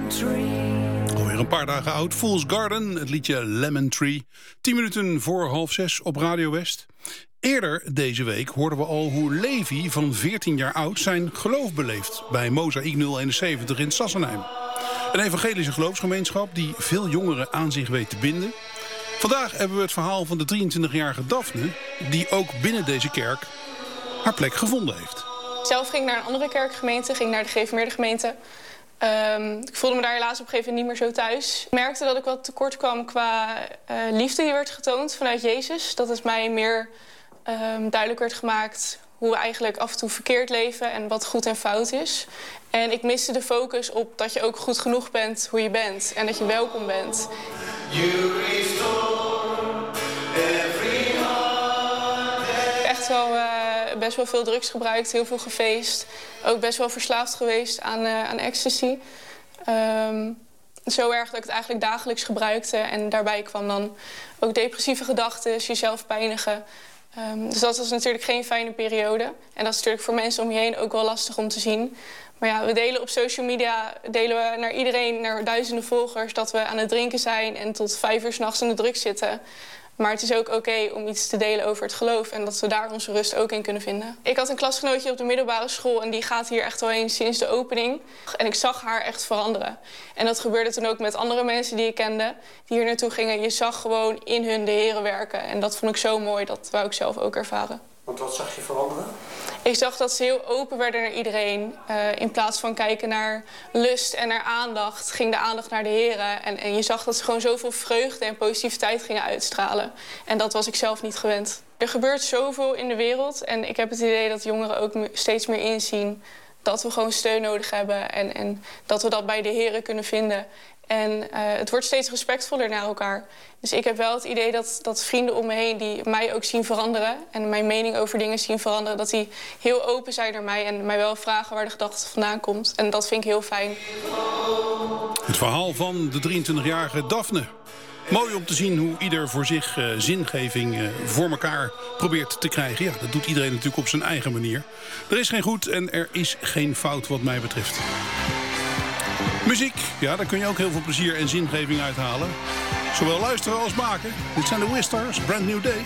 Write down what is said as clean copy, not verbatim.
Alweer een paar dagen oud. Fool's Garden, het liedje Lemon Tree. 10 minuten voor 5:30 op Radio West. Eerder deze week hoorden we al hoe Levi van 14 jaar oud zijn geloof beleeft bij Mozaïek 071 in Sassenheim. Een evangelische geloofsgemeenschap die veel jongeren aan zich weet te binden. Vandaag hebben we het verhaal van de 23-jarige Daphne, die ook binnen deze kerk haar plek gevonden heeft. Zelf ging ik naar een andere kerkgemeente, ging naar de gereformeerde gemeente. Ik voelde me daar helaas op een gegeven moment niet meer zo thuis. Ik merkte dat ik wat tekort kwam qua liefde die werd getoond vanuit Jezus. Dat het mij meer duidelijk werd gemaakt hoe we eigenlijk af en toe verkeerd leven en wat goed en fout is. En ik miste de focus op dat je ook goed genoeg bent hoe je bent en dat je welkom bent. Echt wel best wel veel drugs gebruikt, heel veel gefeest. Ook best wel verslaafd geweest aan ecstasy. Zo erg dat ik het eigenlijk dagelijks gebruikte. En daarbij kwam dan ook depressieve gedachten, jezelf pijnigen. Dus dat was natuurlijk geen fijne periode. En dat is natuurlijk voor mensen om je heen ook wel lastig om te zien. Maar ja, we delen op social media naar iedereen, naar duizenden volgers, dat we aan het drinken zijn en tot 5 uur 's nachts in de drugs zitten. Maar het is ook oké om iets te delen over het geloof en dat we daar onze rust ook in kunnen vinden. Ik had een klasgenootje op de middelbare school en die gaat hier echt al heen sinds de opening. En ik zag haar echt veranderen. En dat gebeurde toen ook met andere mensen die ik kende, die hier naartoe gingen. Je zag gewoon in hun de Here werken. En dat vond ik zo mooi, dat wou ik zelf ook ervaren. Want wat zag je veranderen? Ik zag dat ze heel open werden naar iedereen. In plaats van kijken naar lust en naar aandacht, ging de aandacht naar de Here. En je zag dat ze gewoon zoveel vreugde en positiviteit gingen uitstralen. En dat was ik zelf niet gewend. Er gebeurt zoveel in de wereld. En ik heb het idee dat jongeren ook steeds meer inzien dat we gewoon steun nodig hebben. En dat we dat bij de Here kunnen vinden. En het wordt steeds respectvoller naar elkaar. Dus ik heb wel het idee dat vrienden om me heen die mij ook zien veranderen en mijn mening over dingen zien veranderen, dat die heel open zijn naar mij en mij wel vragen waar de gedachte vandaan komt. En dat vind ik heel fijn. Het verhaal van de 23-jarige Daphne. Mooi om te zien hoe ieder voor zich zingeving voor elkaar probeert te krijgen. Ja, dat doet iedereen natuurlijk op zijn eigen manier. Er is geen goed en er is geen fout wat mij betreft. Muziek, ja, daar kun je ook heel veel plezier en zingeving uithalen. Zowel luisteren als maken. Dit zijn de Whisters, Brand New Day.